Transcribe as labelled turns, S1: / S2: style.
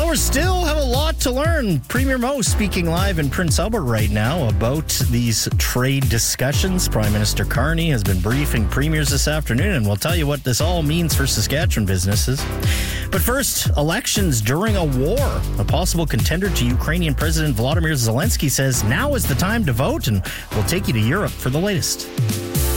S1: Well, we still have a lot to learn. Premier Mo speaking live in Prince Albert right now about these trade discussions. Prime Minister Carney has been briefing premiers this afternoon, and we'll tell you what this all means for Saskatchewan businesses. But first, elections during a war. A possible contender to Ukrainian President Volodymyr Zelensky says now is the time to vote, and we'll take you to Europe for the latest.